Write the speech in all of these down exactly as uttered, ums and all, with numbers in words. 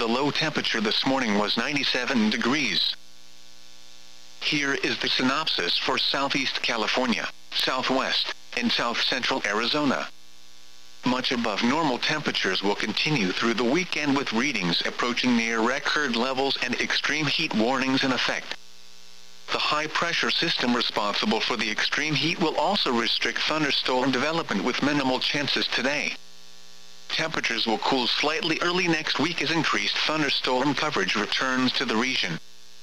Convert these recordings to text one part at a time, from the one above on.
The low temperature this morning was ninety-seven degrees. Here is the synopsis for Southeast California, Southwest, and South Central Arizona. Much above normal temperatures will continue through the weekend with readings approaching near record levels and extreme heat warnings in effect. The high-pressure system responsible for the extreme heat will also restrict thunderstorm development with minimal chances today. Temperatures will cool slightly early next week as increased thunderstorm coverage returns to the region.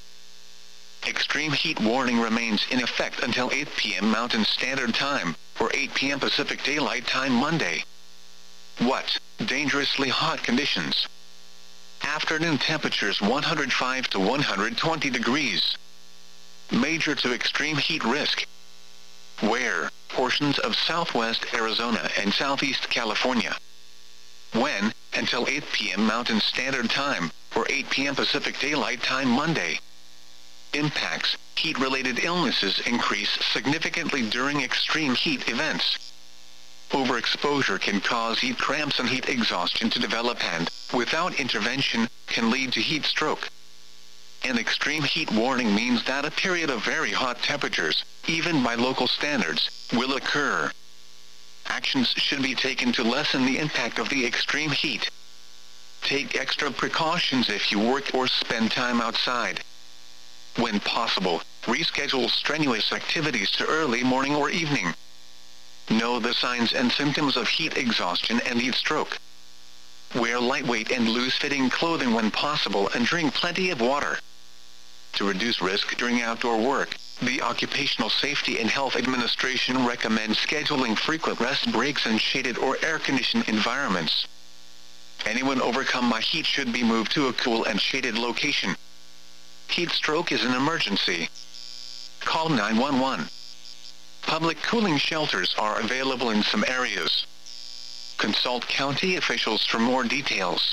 Extreme heat warning remains in effect until eight p m Mountain Standard Time, or eight p m Pacific Daylight Time Monday. What? Dangerously hot conditions. Afternoon temperatures one hundred five to one hundred twenty degrees. Major to extreme heat risk. Where? Portions of southwest Arizona and southeast California. When? Until eight p m Mountain Standard Time, or eight p m Pacific Daylight Time Monday. Impacts: heat-related illnesses increase significantly during extreme heat events. Overexposure can cause heat cramps and heat exhaustion to develop and, without intervention, can lead to heat stroke. An extreme heat warning means that a period of very hot temperatures, even by local standards, will occur. Actions should be taken to lessen the impact of the extreme heat. Take extra precautions if you work or spend time outside. When possible, reschedule strenuous activities to early morning or evening. Know the signs and symptoms of heat exhaustion and heat stroke. Wear lightweight and loose-fitting clothing when possible and drink plenty of water. To reduce risk during outdoor work, the Occupational Safety and Health Administration recommends scheduling frequent rest breaks in shaded or air-conditioned environments. Anyone overcome by heat should be moved to a cool and shaded location. Heat stroke is an emergency. Call nine one one. Public cooling shelters are available in some areas. Consult county officials for more details.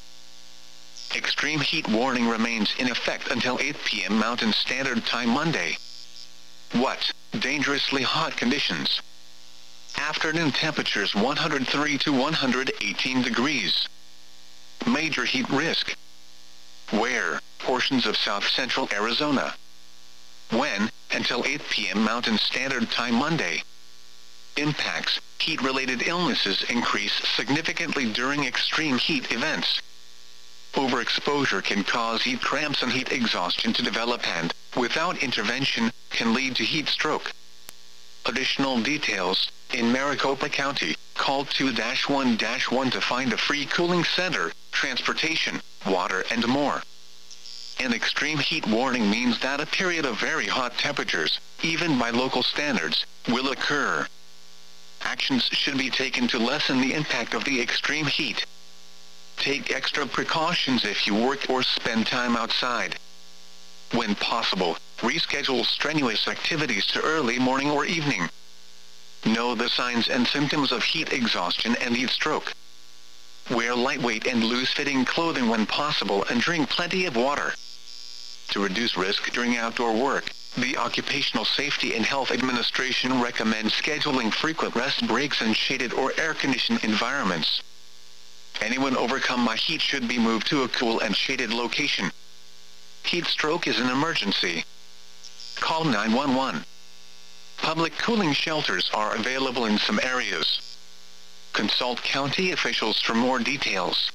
Extreme heat warning remains in effect until eight p m Mountain Standard Time Monday. What? Dangerously hot conditions. Afternoon temperatures one hundred three to one hundred eighteen degrees. Major heat risk. Where? Portions of south central Arizona. When? Until eight p m Mountain Standard Time Monday. Impacts: heat-related illnesses increase significantly during extreme heat events. Overexposure can cause heat cramps and heat exhaustion to develop and, without intervention, can lead to heat stroke. Additional details: in Maricopa County, call two one one to find a free cooling center, transportation, water and more. An extreme heat warning means that a period of very hot temperatures, even by local standards, will occur. Actions should be taken to lessen the impact of the extreme heat. Take extra precautions if you work or spend time outside. When possible, reschedule strenuous activities to early morning or evening. Know the signs and symptoms of heat exhaustion and heat stroke. Wear lightweight and loose-fitting clothing when possible and drink plenty of water. To reduce risk during outdoor work, the Occupational Safety and Health Administration recommends scheduling frequent rest breaks in shaded or air-conditioned environments. Anyone overcome by heat should be moved to a cool and shaded location. Heat stroke is an emergency. Call nine one one. Public cooling shelters are available in some areas. Consult county officials for more details.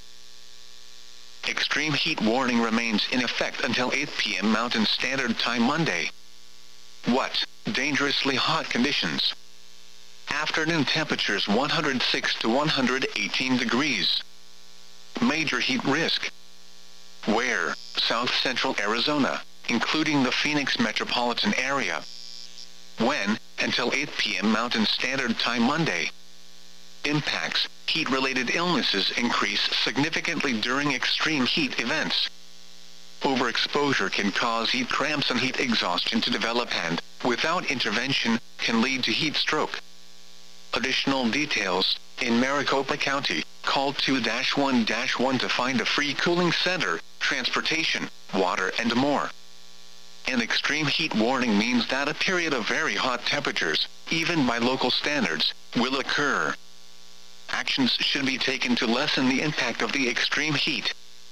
Extreme heat warning remains in effect until eight p m Mountain Standard Time Monday. What? Dangerously hot conditions. Afternoon temperatures one hundred six to one hundred eighteen degrees. Major heat risk. Where? South Central Arizona, including the Phoenix metropolitan area. When? Until eight p m Mountain Standard Time Monday. Impacts: heat-related illnesses increase significantly during extreme heat events. Overexposure can cause heat cramps and heat exhaustion to develop and, without intervention, can lead to heat stroke. Additional details: in Maricopa County, call two one one to find a free cooling center, transportation, water and more. An extreme heat warning means that a period of very hot temperatures, even by local standards, will occur. Actions should be taken to lessen the impact of the extreme heat.